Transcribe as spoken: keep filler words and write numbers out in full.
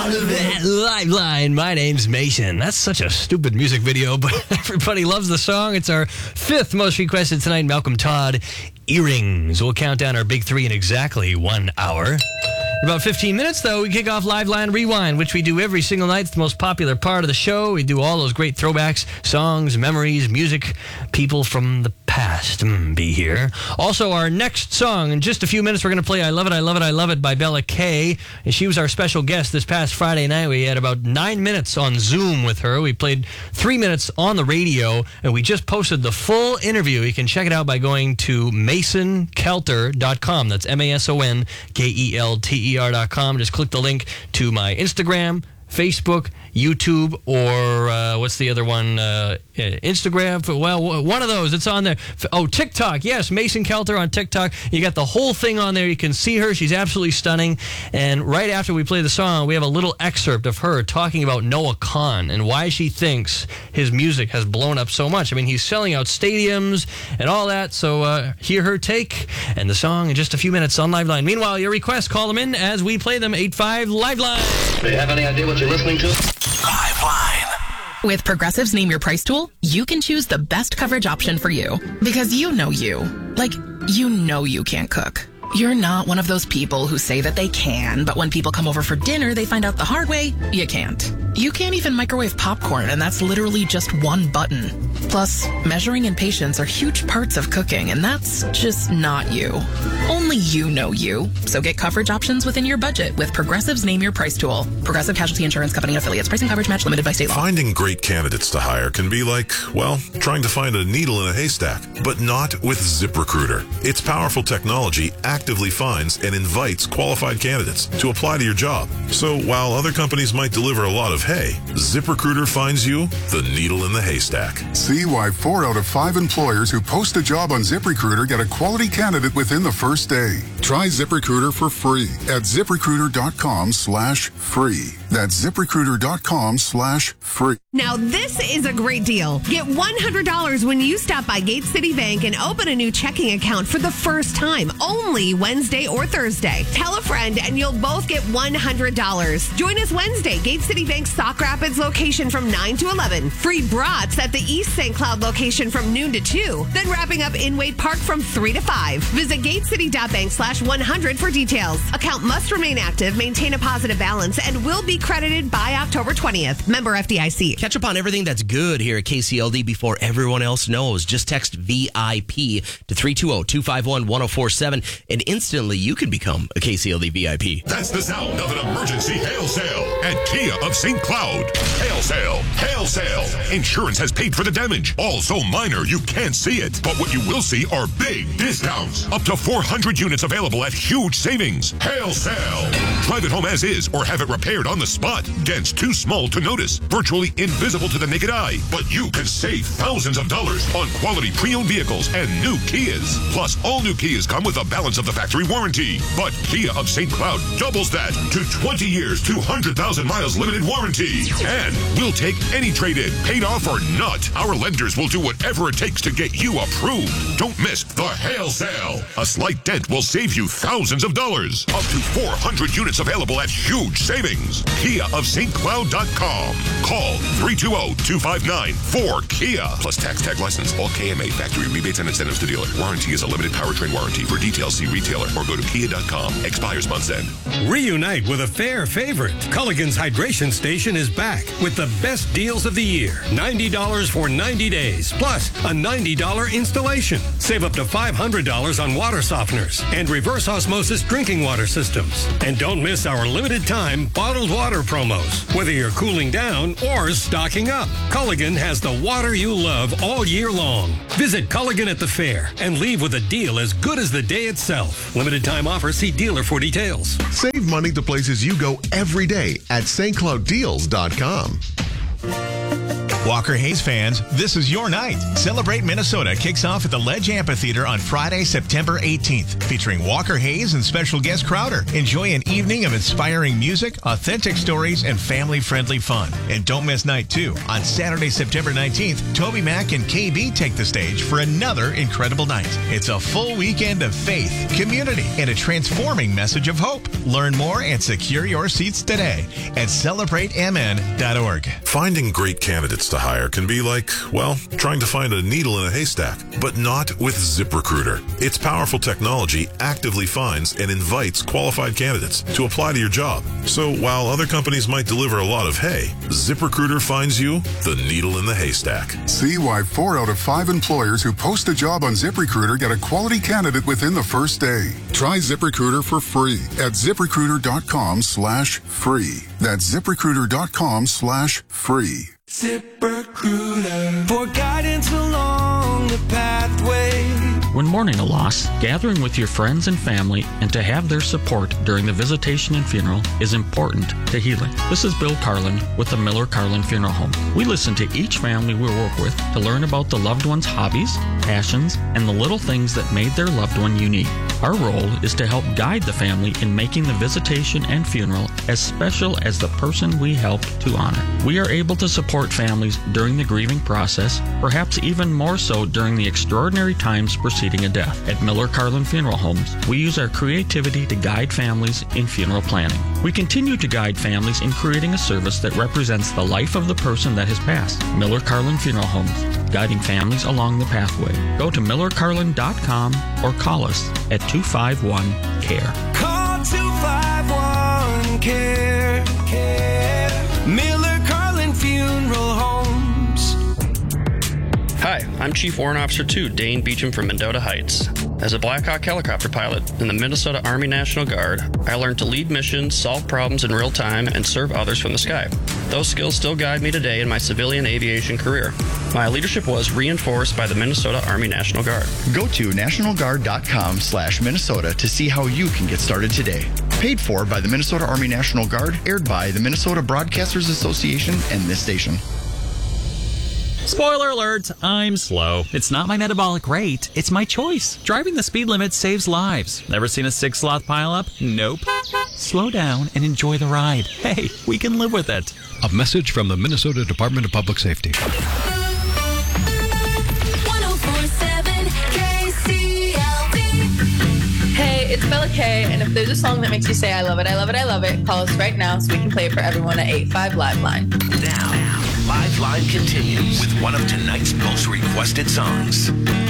Liveline, my name's Mason. That's such a stupid music video, but everybody loves the song. It's our fifth most requested tonight. Malcolm Todd, Earrings. We'll count down our big three in exactly one hour. In about fifteen minutes, though, we kick off Liveline Rewind, which we do every single night. It's the most popular part of the show. We do all those great throwbacks, songs, memories, music, people from the past. Mm, be here. Also, our next song, in just a few minutes, we're going to play I Love It, I Love It, I Love It by Bella Kay. And she was our special guest this past Friday night. We had about nine minutes on Zoom with her. We played three minutes on the radio, and we just posted the full interview. You can check it out by going to mason kelter dot com. That's M A S O N K E L T E R dot com. Just click the link to my Instagram, Facebook, YouTube, or uh, what's the other one? Uh, Instagram. Well, one of those. It's on there. Oh, TikTok. Yes, Mason Kelter on TikTok. You got the whole thing on there. You can see her. She's absolutely stunning. And right after we play the song, we have a little excerpt of her talking about Noah Kahan and why she thinks his music has blown up so much. I mean, he's selling out stadiums and all that. So uh, hear her take and the song in just a few minutes on Liveline. Meanwhile, your requests, call them in as we play them. eight five Liveline. Do you have any idea what you're listening to? Liveline. With Progressive's Name Your Price tool, you can choose the best coverage option for you. Because you know you. Like, you know you can't cook. You're not one of those people who say that they can, but when people come over for dinner, they find out the hard way, you can't. You can't even microwave popcorn, and that's literally just one button. Plus, measuring and patience are huge parts of cooking, and that's just not you. Only you know you. So get coverage options within your budget with Progressive's Name Your Price tool. Progressive Casualty Insurance Company and affiliates. Pricing coverage match limited by state law. Finding great candidates to hire can be like, well, trying to find a needle in a haystack, but not with ZipRecruiter. Its powerful technology actively finds and invites qualified candidates to apply to your job. So while other companies might deliver a lot of hay, ZipRecruiter finds you the needle in the haystack. See why four out of five employers who post a job on ZipRecruiter get a quality candidate within the first day. Try ZipRecruiter for free at ZipRecruiter.com slash free. That's ZipRecruiter.com slash free. Now, this is a great deal. Get one hundred dollars when you stop by Gate City Bank and open a new checking account for the first time, only Wednesday or Thursday. Tell a friend and you'll both get one hundred dollars. Join us Wednesday, Gate City Bank's Sauk Rapids location from nine to eleven. Free brats at the East Saint Cloud location from noon to two. Then wrapping up in Wade Park from three to five. Visit gatecity.bank slash 100 for details. Account must remain active, maintain a positive balance, and will be credited by October twentieth. Member F D I C. Catch up on everything that's good here at K C L D before everyone else knows. Just text V I P to three two zero, two five one, one zero four seven and instantly you can become a K C L D V I P. That's the sound of an emergency hail sale at Kia of Saint Cloud. Hail sale, hail sale. Insurance has paid for the damage. All so minor you can't see it. But what you will see are big discounts. Up to four hundred units available at huge savings. Hail sale. Drive it home as is or have it repaired on the spot. Dents too small to notice. Virtually invisible to the naked eye. But you can save thousands of dollars on quality pre-owned vehicles and new Kias. Plus, all new Kias come with a balance of the factory warranty. But Kia of Saint Cloud doubles that to twenty years, two hundred thousand miles limited warranty. And we'll take any trade-in, paid off or not. Our lenders will do whatever it takes to get you approved. Don't miss the hail sale. A slight dent will save you thousands of dollars. Up to four hundred units available at huge savings. Kia of Saint Cloud dot com. Call three two zero, two five nine, four Kia. Plus tax tag license. All K M A factory rebates and incentives to dealer. Warranty is a limited powertrain warranty. For details, see retailer or go to kia dot com. Expires month's end. Reunite with a fair favorite. Culligan's Hydration Station is back with the best deals of the year. ninety dollars for ninety days, plus a ninety dollars installation. Save up to five hundred dollars on water softeners and reverse osmosis drinking water systems. And don't miss our limited time bottled water promos. Whether you're cooling down or stocking up, Culligan has the water you love all year long. Visit Culligan at the fair and leave with a deal as good as the day itself. Limited time offer. See dealer for details. Save money to places you go every day at St Cloud Deals dot com. Walker Hayes fans, this is your night. Celebrate Minnesota kicks off at the Ledge Amphitheater on Friday, September eighteenth, featuring Walker Hayes and special guest Crowder. Enjoy an evening of inspiring music, authentic stories, and family-friendly fun. And don't miss night two. On Saturday, September nineteenth, Toby Mac and K B take the stage for another incredible night. It's a full weekend of faith, community, and a transforming message of hope. Learn more and secure your seats today at celebrate m n dot org. Finding great candidates to hire can be like, well, trying to find a needle in a haystack, but not with ZipRecruiter. Its powerful technology actively finds and invites qualified candidates to apply to your job. So while other companies might deliver a lot of hay, ZipRecruiter finds you the needle in the haystack. See why four out of five employers who post a job on ZipRecruiter get a quality candidate within the first day. Try ZipRecruiter for free at ZipRecruiter.com slash free. That's ZipRecruiter.com slash free. ZipRecruiter for guidance along the pathway. When mourning a loss, gathering with your friends and family and to have their support during the visitation and funeral is important to healing. This is Bill Carlin with the Miller Carlin Funeral Home. We listen to each family we work with to learn about the loved one's hobbies, passions, and the little things that made their loved one unique. Our role is to help guide the family in making the visitation and funeral as special as the person we help to honor. We are able to support families during the grieving process, perhaps even more so during the extraordinary times preceding a death. At Miller Carlin Funeral Homes, we use our creativity to guide families in funeral planning. We continue to guide families in creating a service that represents the life of the person that has passed. Miller Carlin Funeral Homes, guiding families along the pathway. Go to miller carlin dot com or call us at two five one C A R E. Call two five one C A R E. Care. Miller Carlin Funeral Homes. Hi, I'm Chief Warrant Officer two, Dane Beecham from Mendota Heights. As a Black Hawk helicopter pilot in the Minnesota Army National Guard, I learned to lead missions, solve problems in real time, and serve others from the sky. Those skills still guide me today in my civilian aviation career. My leadership was reinforced by the Minnesota Army National Guard. Go to national guard dot com slash Minnesota to see how you can get started today. Paid for by the Minnesota Army National Guard, aired by the Minnesota Broadcasters Association and this station. Spoiler alert, I'm slow. It's not my metabolic rate, it's my choice. Driving the speed limit saves lives. Never seen a six-sloth pileup? Nope. Slow down and enjoy the ride. Hey, we can live with it. A message from the Minnesota Department of Public Safety. one oh four point seven K C L D. Hey, it's Bella Kay, and if there's a song that makes you say I love it, I love it, I love it, call us right now so we can play it for everyone at eight five Live Line. Now, Live Line continues with one of tonight's most requested songs.